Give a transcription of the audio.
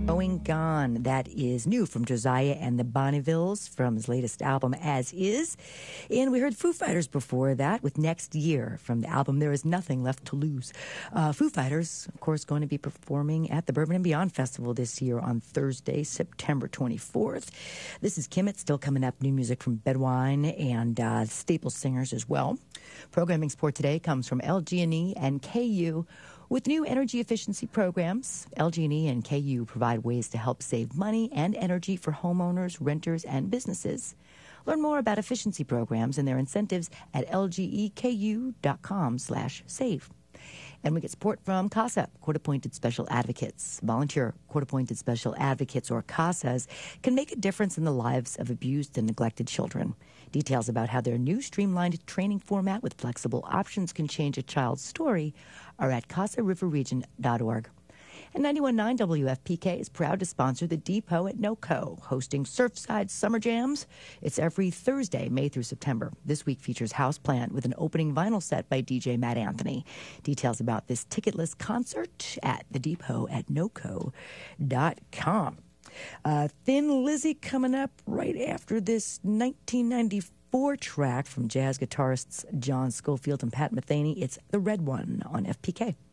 Going Gone. That is new from Josiah and the Bonnevilles from his latest album, As Is. And we heard Foo Fighters before that with Next Year from the album There Is Nothing Left to Lose. Foo Fighters, of course, going to be performing at the Bourbon and Beyond Festival this year on Thursday, September 24th. This is Kim. It's still coming up. New music from Bedwine and Staple Singers as well. Programming support today comes from LG&E and KU. With new energy efficiency programs, LG&E and KU provide ways to help save money and energy for homeowners, renters, and businesses. Learn more about efficiency programs and their incentives at lgeku.com/save. And we get support from CASA, Court-Appointed Special Advocates. Volunteer Court-Appointed Special Advocates, or CASAs, can make a difference in the lives of abused and neglected children. Details about how their new streamlined training format with flexible options can change a child's story are at CasaRiverRegion.org. And 91.9 WFPK is proud to sponsor the Depot at NoCo, hosting Surfside Summer Jams. It's every Thursday, May through September. This week features Houseplant with an opening vinyl set by DJ Matt Anthony. Details about this ticketless concert at the Depot at NoCo.com. Thin Lizzy coming up right after this 1994 track from jazz guitarists John Schofield and Pat Metheny. It's The Red One on FPK.